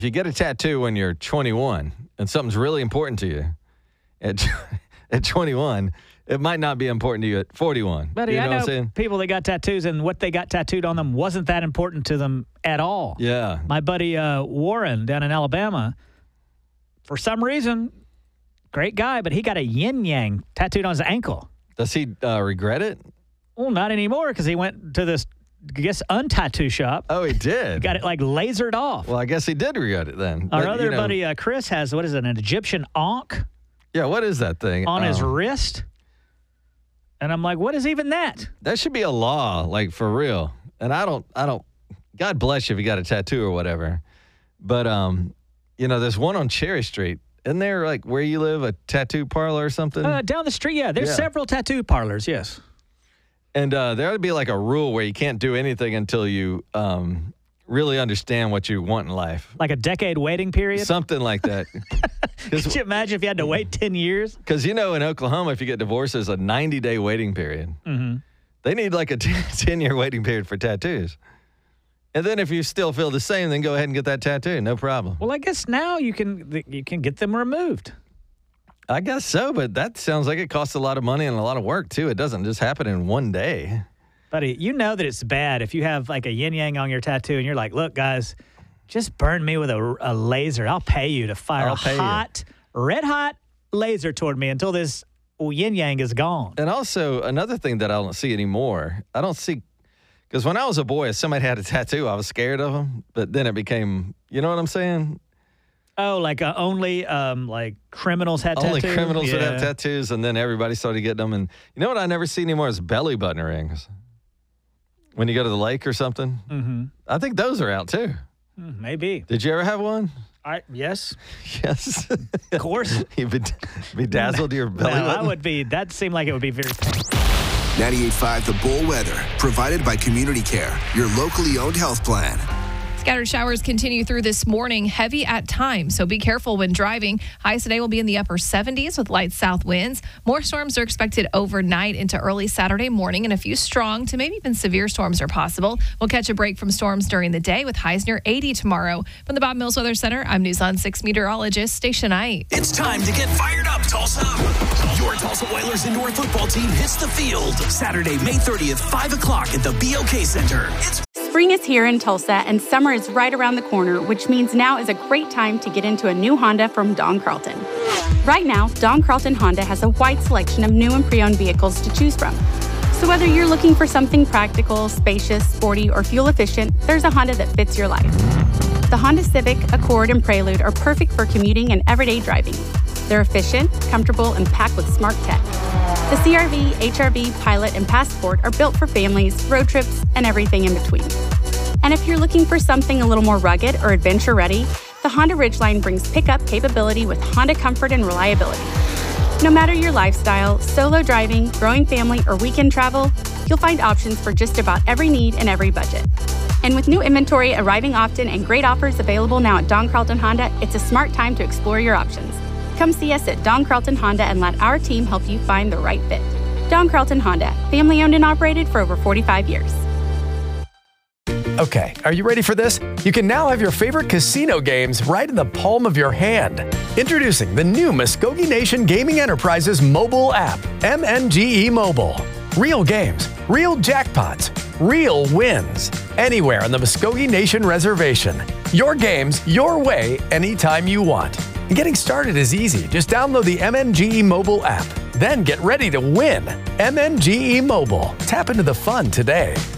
If you get a tattoo when you're 21 and something's really important to you at 21, it might not be important to you at 41. Buddy, you know I what I'm know saying? people that got tattoos and what they got tattooed on them wasn't that important to them at all. Yeah. My buddy Warren down in Alabama, for some reason, great guy, but he got a yin-yang tattooed on his ankle. Does he regret it? Well, not anymore because he went to this, I guess, untattoo shop. Oh, he did? Got it like lasered off. Well, I guess he did regret it then. Our But, other buddy Chris has, what is it, an Egyptian ankh Yeah, what is that thing? on his wrist? And I'm like, what is even that? That should be a law, like for real. And I don't, God bless you if you got a tattoo or whatever. But, there's one on Cherry Street. Isn't there, like, where you live, a tattoo parlor or something? Down the street, yeah. There's Yeah. several tattoo parlors, yes. And there ought to be, like, a rule where you can't do anything until you really understand what you want in life. Like a decade waiting period? Something like that. Could you imagine if you had to wait 10 years? Because, in Oklahoma, if you get divorced, there's a 90-day waiting period. Mm-hmm. They need, like, a 10-year waiting period for tattoos. And then if you still feel the same, then go ahead and get that tattoo. No problem. Well, I guess now you can get them removed. I guess so, but that sounds like it costs a lot of money and a lot of work, too. It doesn't just happen in one day. Buddy, you know that it's bad if you have like a yin-yang on your tattoo and you're like, look, guys, just burn me with a laser. I'll pay you to fire red-hot laser toward me until this yin-yang is gone. And also, another thing that I don't see anymore, because when I was a boy, if somebody had a tattoo, I was scared of them. But then it became, you know what I'm saying? Oh, like only like criminals had tattoos? Only criminals would have tattoos, and then everybody started getting them. And you know what I never see anymore is belly button rings. When you go to the lake or something. Mm-hmm. I think those are out, too. Maybe. Did you ever have one? Yes. Yes. Of course. You'd bedazzled your belly button? That seemed like it would be very... 98.5 The Bull Weather, provided by Community Care, your locally owned health plan. Scattered showers continue through this morning, heavy at times, so be careful when driving. Highs today will be in the upper 70s with light south winds. More storms are expected overnight into early Saturday morning, and a few strong to maybe even severe storms are possible. We'll catch a break from storms during the day with highs near 80 tomorrow. From the Bob Mills Weather Center, I'm News on 6 meteorologist Stacia Knight. It's time to get fired up, Tulsa. Your Tulsa Oilers indoor football team hits the field Saturday, May 30th, 5 o'clock at the BOK Center. Spring is here in Tulsa, and summer is right around the corner, which means now is a great time to get into a new Honda from Don Carlton. Right now, Don Carlton Honda has a wide selection of new and pre-owned vehicles to choose from. So whether you're looking for something practical, spacious, sporty, or fuel-efficient, there's a Honda that fits your life. The Honda Civic, Accord, and Prelude are perfect for commuting and everyday driving. They're efficient, comfortable, and packed with smart tech. The CR-V, HR-V, Pilot, and Passport are built for families, road trips, and everything in between. And if you're looking for something a little more rugged or adventure-ready, the Honda Ridgeline brings pickup capability with Honda comfort and reliability. No matter your lifestyle, solo driving, growing family, or weekend travel, you'll find options for just about every need and every budget. And with new inventory arriving often and great offers available now at Don Carlton Honda, it's a smart time to explore your options. Come see us at Don Carlton Honda and let our team help you find the right fit. Don Carlton Honda, family owned and operated for over 45 years. Okay, are you ready for this? You can now have your favorite casino games right in the palm of your hand. Introducing the new Muskogee Nation Gaming Enterprises mobile app, MNGE Mobile. Real games, real jackpots, real wins. Anywhere on the Muskogee Nation Reservation. Your games, your way, anytime you want. And getting started is easy. Just download the MNGE Mobile app. Then get ready to win. MNGE Mobile. Tap into the fun today.